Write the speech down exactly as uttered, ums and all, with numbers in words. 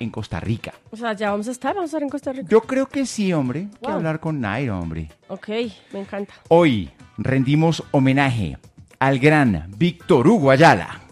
en Costa Rica. O sea, ya vamos a estar, vamos a estar en Costa Rica. Yo creo que sí, hombre. Hay que Wow. hablar con Nairo, hombre. Ok, me encanta. Hoy rendimos homenaje al gran Víctor Hugo Ayala.